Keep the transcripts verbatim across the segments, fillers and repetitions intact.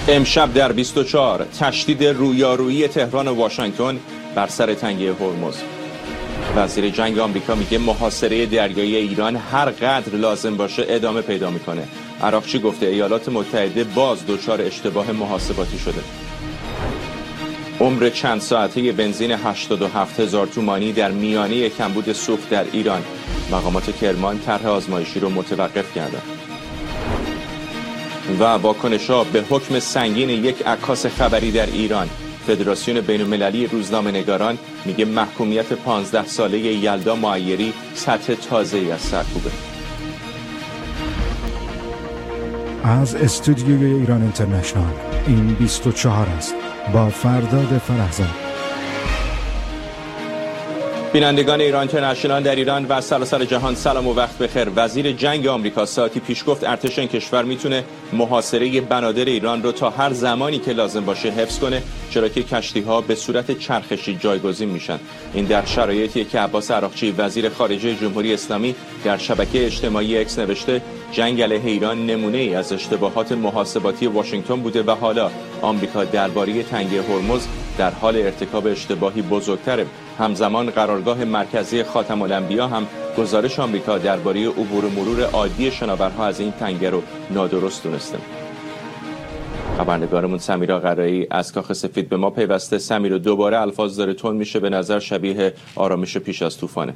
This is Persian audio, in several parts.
امشب در بیست و چهار تشدید رویارویی تهران و واشنگتن بر سر تنگه هرمز. وزیر جنگ آمریکا میگه محاصره دریایی ایران هر قدر لازم باشه ادامه پیدا میکنه. عراقچی گفته ایالات متحده باز دچار اشتباه محاسباتی شده. عمر چند ساعته بنزین هشتاد و هفت هزار تومانی در میانه کمبود سوخت در ایران. مقامات کرمان طرح آزمایشی رو متوقف کردند. و واکنش‌ها به حکم سنگین یک عکاس خبری در ایران. فدراسیون بین‌المللی روزنامه‌نگاران میگه محکومیت پانزده ساله یلدا معیری سطح تازه‌ای از سرکوبه. از استودیوی ایران اینترنشنال این بیست و چهار است با فرداد فرحزاد. بینندگان ایران اینترنشنال در ایران و سراسر جهان سلام و وقت بخیر. وزیر جنگ آمریکا ساعتی پیش گفت ارتش این کشور میتونه محاصره بنادر ایران رو تا هر زمانی که لازم باشه حفظ کنه، چرا که کشتی‌ها به صورت چرخشی جایگزین میشن. این در شرایطی که عباس عراقچی وزیر خارجه جمهوری اسلامی در شبکه اجتماعی اکس نوشته جنگ علیه ایران نمونه ای از اشتباهات محاسباتی واشنگتن بوده و حالا آمریکا درباره تنگه هرمز در حال ارتکاب اشتباهی بزرگتره. همزمان قرارگاه مرکزی خاتم الانبیا هم گزارش آمریکا درباره عبور و مرور عادی شناورها از این تنگه رو نادرست دونسته. خبرنگارمون سمیرا قرایی از کاخ سفید به ما پیوسته. سمیرا، دوباره الفاظ داره تند میشه، به نظر شبیه آرامش پیش از طوفانه.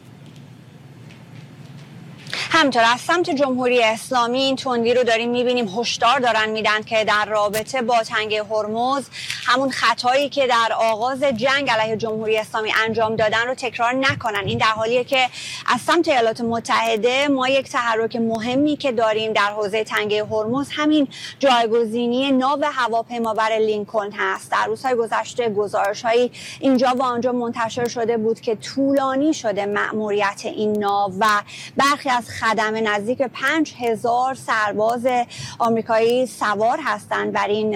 همینطور از سمت جمهوری اسلامی این تندی رو داریم میبینیم. هشدار دارن میدن که در رابطه با تنگه هرمز همون خطایی که در آغاز جنگ علیه جمهوری اسلامی انجام دادن رو تکرار نکنن. این در حالیه که از سمت ایالات متحده ما یک تحرک مهمی که داریم در حوزه تنگه هرمز همین جایگزینی ناو هواپیمابر لینکلن هست. در روزهای گذشته گزارش‌هایی اینجا و آنجا منتشر شده بود که طولانی شده مأموریت این ناو و برخی از خدمه نزدیک پنج هزار سرباز آمریکایی سوار هستند بر این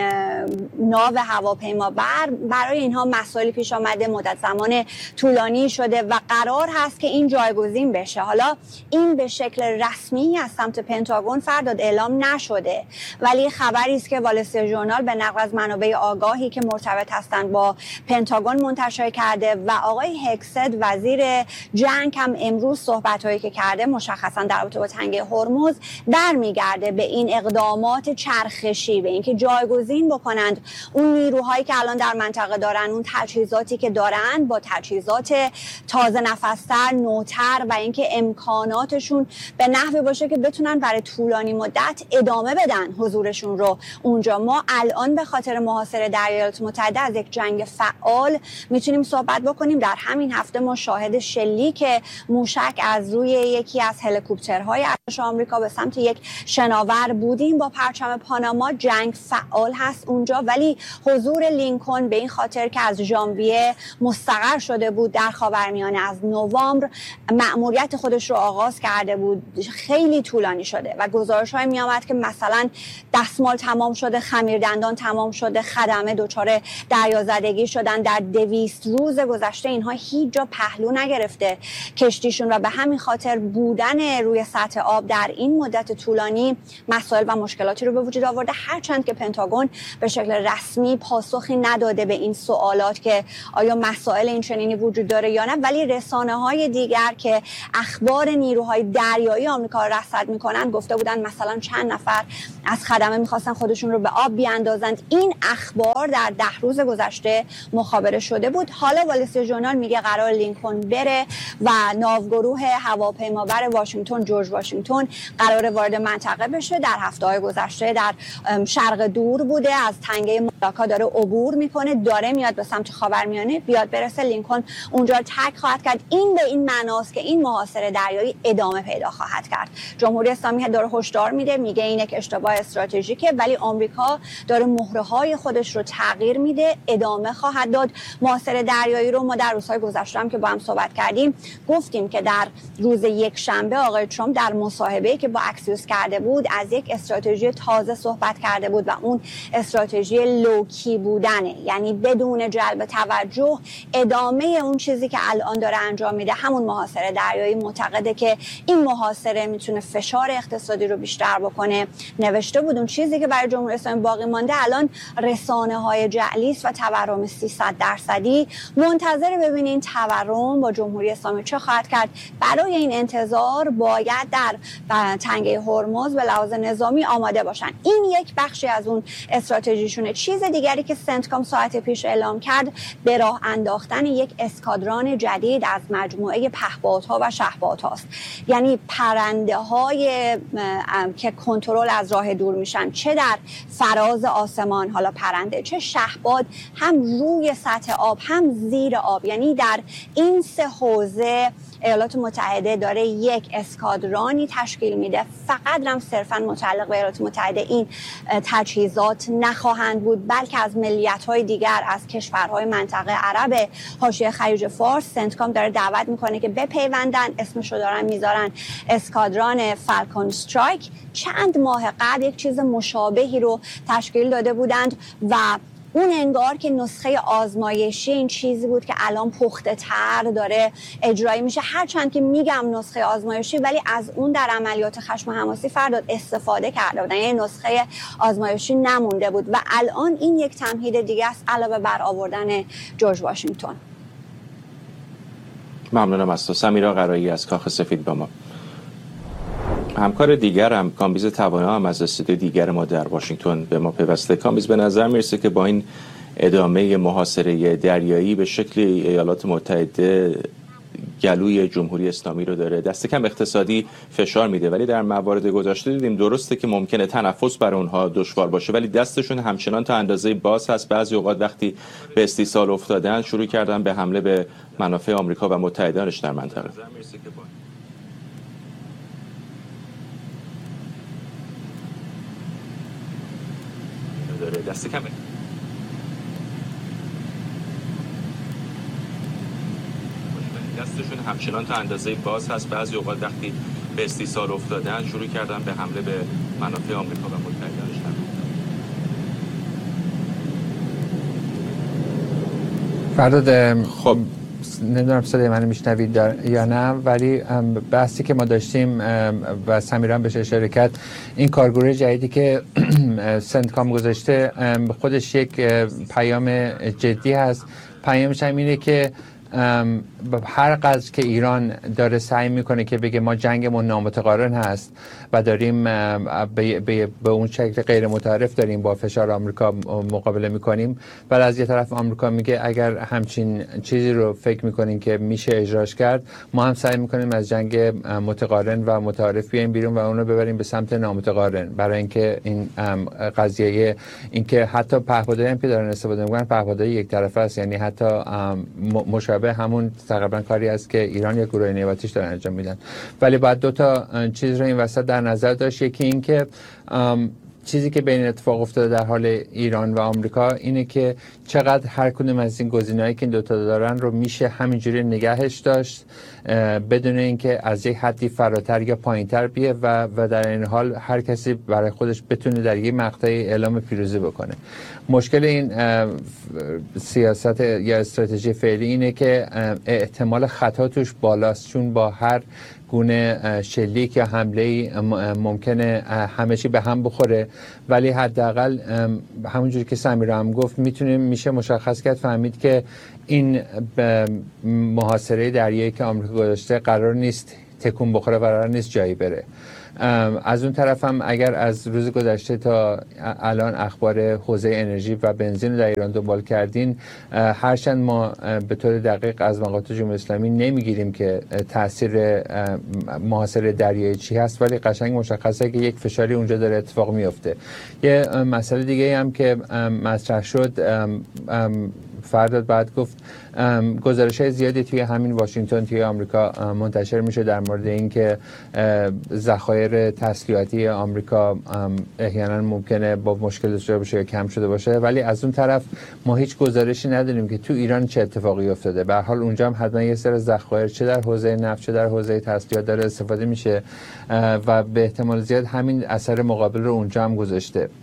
ناو هواپیمابر. برای اینها مسائلی پیش آمده، مدت زمان طولانی شده و قرار هست که این جایگزین بشه. حالا این به شکل رسمی از سمت پنتاگون فرداد اعلام نشده، ولی خبری است که وال استریت ژورنال به نقل از منابع آگاهی که مرتبط هستند با پنتاگون منتشر کرده و آقای هکست وزیر جنگ هم امروز صحبت‌هایی که کرده مشخصا در رابطه با تنگه هرمز برمیگرده به این اقدامات چرخشی، به اینکه جایگزین بکنند اون نیروهایی که الان در منطقه دارن، اون تجهیزاتی که دارن با تجهیزات تازه نفستر، نوتر و اینکه امکاناتشون به نحوی باشه که بتونن برای طولانی مدت ادامه بدن حضورشون رو اونجا. ما الان به خاطر محاصره در ایالات متحده از یک جنگ فعال میتونیم صحبت بکنیم. در همین هفته ما شاهد شلیک موشک از روی یکی از هلیکوپترهای ارتش آمریکا به سمت یک شناور بودیم با پرچم پاناما. جنگ فعال هست اونجا، ولی حضور لینکلن به این خاطر که از ژانویه مستقر شده بود در خاورمیانه، از نوامبر مأموریت خودش رو آغاز کرده بود، خیلی طولانی شده و گزارش‌های می‌آمد که مثلا دستمال تمام شده، خمیردندان تمام شده، خدمه دچار دریازدگی شدن. در دویست روز گذشته اینها هیچ جا پهلو نگرفته کشتیشون و به همین خاطر بودن روی سطح آب در این مدت طولانی مسائل و مشکلاتی رو به وجود آورده. هرچند که پنتاگون به شکل رسمی پاسخی نداده به این سوالات که آیا مسائل این چنینی وجود داره یا نه، ولی رسانه‌های دیگر که اخبار نیروهای دریایی آمریکا را رصد می‌کنن گفته بودن مثلا چند نفر از خدمه می‌خواستن خودشون رو به آب بیاندازند. این اخبار در ده روز گذشته مخابره شده بود. حالا وال استریت ژورنال میگه قرار لینکلن بره و ناوگروه هواپیمابر واشنگتن جورج واشنگتن قرار وارد منطقه بشه. در هفته‌های گذشته در شرق دور بوده، از تنگه مالاکا داره عبور میکنه، داره میاد به سمت خاورمیانه، بیاد برسه لینکلن اونجا تک خواهد کرد. این به این معناست که این محاصره دریایی ادامه پیدا خواهد کرد. جمهوری اسلامی داره هشدار میده، میگه این یک اشتباه استراتژیکه، ولی آمریکا داره مهره‌های خودش رو تغییر میده، ادامه خواهد داد. محاصره دریایی رو ما در روزهای گذشته هم که با هم صحبت کردیم گفتیم که در روز یک شنبه آقای ترامپ در مصاحبه‌ای که با اکسیوس کرده بود از یک استراتژی تازه صحبت کرده بود و اون استراتژی لو شوکی بودنه، یعنی بدون جلب توجه ادامه اون چیزی که الان داره انجام میده، همون محاصره دریایی. معتقده که این محاصره میتونه فشار اقتصادی رو بیشتر بکنه. نوشته بود اون چیزی که برای جمهوری اسلامی باقی مانده الان رسانه های جعلی است و تورم سیصد درصدی. منتظر ببینین تورم با جمهوری اسلامی چه خواهد کرد. برای این انتظار باید در تنگه هرمز به لحاظ نظامی آماده باشن. این یک بخشی از اون استراتژیشونه. چیز دیگری که سنتکام ساعت پیش اعلام کرد به راه انداختن یک اسکادران جدید از مجموعه پهپادها و شهپادهاست. یعنی پرنده های که کنترل از راه دور میشن، چه در فراز آسمان حالا پرنده، چه شهپاد، هم روی سطح آب هم زیر آب. یعنی در این سه حوزه ایالات متحده داره یک اسکادرانی تشکیل میده. فقط هم صرفا متعلق به ایالات متحده این تجهیزات نخواهند بود، بلکه از ملیت‌های دیگر، از کشورهای منطقه عرب حاشیه خلیج فارس. سنتکام داره دعوت میکنه که بپیوندن. اسمشو دارن میذارن اسکادران فالکون استرایک. چند ماه قبل یک چیز مشابهی رو تشکیل داده بودند و اون انگار که نسخه آزمایشی این چیزی بود که الان پخته تر داره اجرایی میشه. هرچند که میگم نسخه آزمایشی، ولی از اون در عملیات خشم حماسی فرداد استفاده کرده بودن، یعنی نسخه آزمایشی نمونده بود و الان این یک تمهید دیگه است علاوه بر آوردن جورج واشنگتن. ممنونم از تو. سمیرا قرایی از کاخ سفید با ما. همکار دیگر هم کامبیز توانا هم از استودیو دیگر ما در واشنگتن به ما پیوسته. کامبیز، به نظر میرسه که با این ادامه محاصره دریایی به شکلی ایالات متحده گلوی جمهوری اسلامی رو داره دست کم اقتصادی فشار میده، ولی در موارد گذشته دیدیم درسته که ممکنه تنفس برای اونها دشوار باشه، ولی دستشون همچنان تا اندازه باز هست. بعضی اوقات وقتی به استیصال افتادن شروع کردن به حمله به منافع آمریکا و متحدانش در منطقه. دست کمه. دستشون همچنان تا اندازه باز هست. بعضی اوقات وقتی به استیصال افتادن شروع کردن به حمله به منافع آمریکا و متحدانش. فرداد، خب نمیدونم صدای منو میشنوید یا نه، ولی بحثی که ما داشتیم و سمیران بهش اشاره کرد، این کارگروه جدیدی که سنتکام گذاشته خودش یک پیام جدی هست. پیامش هم اینه که هر قدر که ایران داره سعی میکنه که بگه ما جنگمون نامتقارن هست و داریم به, به, به اون شکل غیر متعارف داریم با فشار آمریکا مقابله میکنیم، ولی از یه طرف آمریکا میگه اگر همچین چیزی رو فکر میکنین که میشه اجراش کرد، ما هم سعی میکنیم از جنگ متقارن و متعارف بیایم بیرون و اون رو ببریم به سمت نامتقارن، برای اینکه این قضیه اینکه حتی پهپادایی هم که دارن استفاده میکنن پهپادایی یک طرفه است، یعنی حتی مشابه همون تقریبا کاری است که ایران یا گروه نیابتیش دارن انجام میدن. ولی باید دو تا چیز رو این وسط در نظر داشت. یکی این که چیزی که بین اتفاق افتاده در حال ایران و آمریکا اینه که چقدر هر کدوم از این گزینه‌هایی که این دو تا دارن رو میشه همینجوری نگهش داشت بدون اینکه از یک حدی فراتر یا پایینتر بیه و و در این حال هر کسی برای خودش بتونه در یک مقطعی اعلام پیروزی بکنه. مشکل این سیاست یا استراتژی فعلی اینه که احتمال خطا توش بالاست، چون با هر گونه شلیک یا حمله ممکنه همه چی به هم بخوره، ولی حداقل همونجوری که سمیرا هم گفت میتونه میشه مشخص کرد فهمید که این محاصره دریایی که آمریکا گذاشته قرار نیست تکون بخوره و قرار نیست جایی بره. از اون طرف هم اگر از روز گذشته تا الان اخبار حوزه انرژی و بنزین در ایران دنبال کردین، هرچند ما به طور دقیق از مقامات جمهوری اسلامی نمیگیریم که تاثیر محاصره دریایی چی هست، ولی قشنگ مشخصه که یک فشاری اونجا داره اتفاق میفته. یه مسئله دیگه هم که مطرح شد، فرداد بعد گفت گزارش‌های زیادی توی همین واشنگتن توی آمریکا منتشر میشه در مورد اینکه ذخایر تسلیحاتی آمریکا احیانا ممکنه با مشکل دچار بشه یا کم شده باشه، ولی از اون طرف ما هیچ گزارشی نداریم که تو ایران چه اتفاقی افتاده. به هر حال اونجا هم حتما یه سری ذخایر چه در حوزه نفت چه در حوزه تسلیحات داره استفاده میشه و به احتمال زیاد همین اثر مقابل رو اونجا هم گذاشته.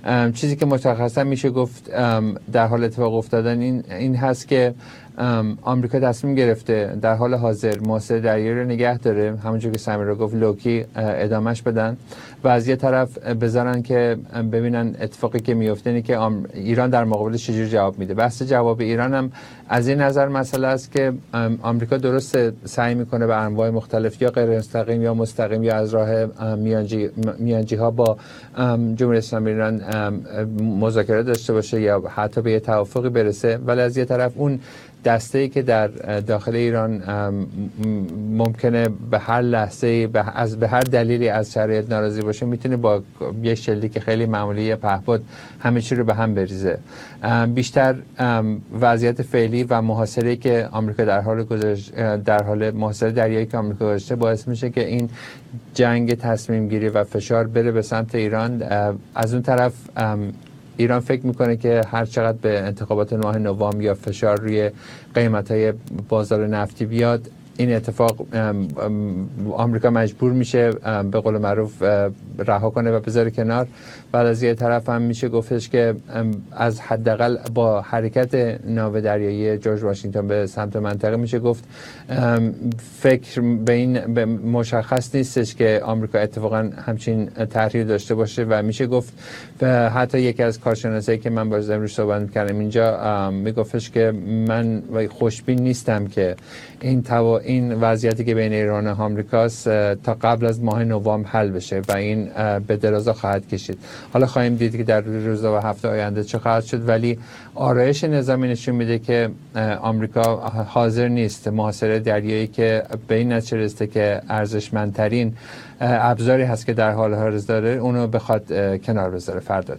چیزی که مشخصا میشه گفت در حال اتفاق افتادن این این هست که آمریکا تصمیم گرفته در حال حاضر محاصره دریایی رو نگه داره، همونجور که سمیرا گفت لوکی ادامش بدن و از یه طرف بذارن که ببینن اتفاقی که میفته اینه که ایران در مقابل چجوری جواب میده. بحث جواب ایران هم از این نظر مسئله است که آمریکا درست سعی میکنه به انواع مختلف یا غیر مستقیم یا مستقیم یا از راه میانجی میانجی ها با جمهوری اسلامی ایران مذاکره داشته باشه یا حتی به یه توافقی برسه، ولی از یه طرف اون دسته‌ای که در داخل ایران ممکنه به هر لحظه‌ای به از به هر دلیلی از شرایط ناراضی باشه میتونه با یه شلیک خیلی معمولی پهپاد همه چی رو به هم بریزه. بیشتر وضعیت فعلی و محاصره‌ای که آمریکا در حال گذاشت در حال محاصره دریایی که آمریکا گذاشته باعث میشه که این جنگ تصمیم گیری و فشار بره به سمت ایران. از اون طرف ایران فکر میکنه که هر چقدر به انتخابات ماه نوامبر یا فشار روی قیمت‌های بازار نفتی بیاد، این اتفاق آمریکا مجبور میشه به قول معروف رها کنه و بذاره کنار. بعد از یه طرف هم میشه گفتش که از حداقل با حرکت ناو دریایی جورج واشنگتن به سمت منطقه میشه گفت فکر به این مشخص نیستش که آمریکا اتفاقا همچین طرحی داشته باشه و میشه گفت حتی یکی از کارشناسایی که من باز امروز صحبت میکردم اینجا میگفتش که من خوشبین نیستم که این توا این وضعیتی که بین ایران و آمریکاست تا قبل از ماه نوامبر حل بشه و این به درازا خواهد کشید. حالا خواهیم دید که در روزها و هفته آینده چه خواهد شد، ولی آرایش نظامی نشون میده که آمریکا حاضر نیست محاصره دریایی که به این نتیجه رسیده که ارزشمندترین ابزاری هست که در حال حاضر داره اونو بخواد کنار بذاره. فرداد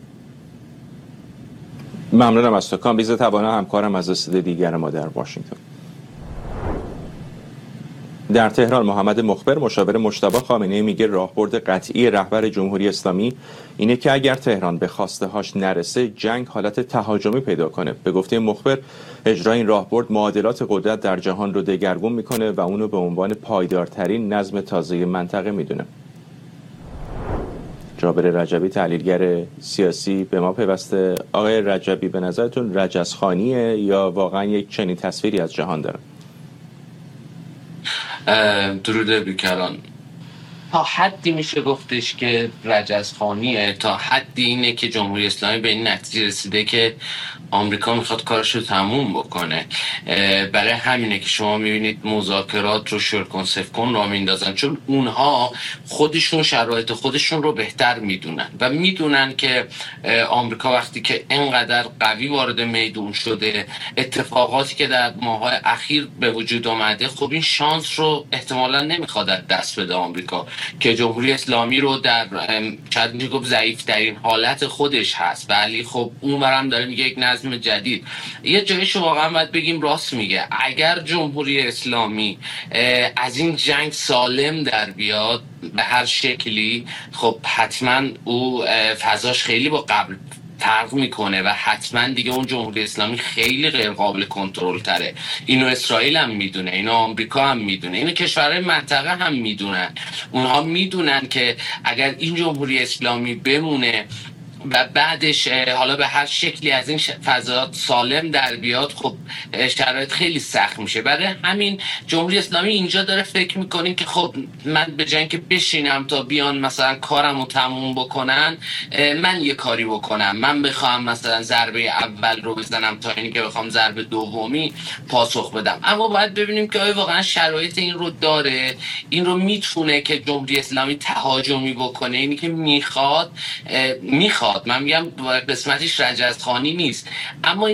ممنونم از تو کامبیز توانا، همکارم از استودیو دیگر ما در واشنگتن. در تهران محمد مخبر مشاور مجتبی خامنه‌ای میگه راهبرد قطعی رهبر جمهوری اسلامی اینه که اگر تهران به خواسته هاش نرسه جنگ حالت تهاجمی پیدا کنه. به گفته مخبر اجرای این راهبرد معادلات قدرت در جهان رو دگرگون میکنه و اونو به عنوان پایدارترین نظم تازه منطقه میدونه. جابر رجبی تحلیلگر سیاسی به ما پیوسته. آقای رجبی، به نظرتون رجزخوانیه یا واقعا یک چنین تصویری از جهان داره؟ درود بیکران. تا حدی میشه گفتش که رجزخوانیه، تا حدی اینه که جمهوری اسلامی به این نتیجه رسیده که آمریکا میخواد کارش رو تموم بکنه. برای همینه که شما میبینید مذاکرات رو شرکن سفکن را میندازن، چون اونها خودشون شرایط خودشون رو بهتر میدونن و میدونن که آمریکا وقتی که اینقدر قوی وارد میدون شده، اتفاقاتی که در ماه‌های اخیر به وجود آمده، خب این شانس رو احتمالاً نمیخواد دست بده آمریکا که جمهوری اسلامی رو در شاید میشه گفت ضعیف ترین حالت خودش هست، ولی خب اون برام داره میگه یک نظم جدید. یه جایش واقعا باید بگیم راست میگه. اگر جمهوری اسلامی از این جنگ سالم در بیاد به هر شکلی، خب حتما او فضاش خیلی با قبل فرق میکنه و حتما دیگه اون جمهوری اسلامی خیلی غیر قابل کنترل تره. اینو اسرائیل هم میدونه، اینو آمریکا هم میدونه، اینو کشورهای منطقه هم میدونن. اونها میدونن که اگر این جمهوری اسلامی بمونه و بعدش حالا به هر شکلی از این فضا سالم در بیاد، خب شرایط خیلی سخت میشه. برای همین جمهوری اسلامی اینجا داره فکر میکنیم که خب من به جای اینکه بشینم تا بیان مثلا کارم رو تموم بکنن، من یه کاری بکنم، من بخوام مثلا ضربه اول رو بزنم تا اینکه بخوام ضربه دومی پاسخ بدم. اما باید ببینیم که آیا واقعا شرایط این رو داره، این رو میتونه که جمهوری اسلامی تهاجمی بکنه. اینی که میخواد میخواد من میگم قسمتش رجزخوانی نیست، اما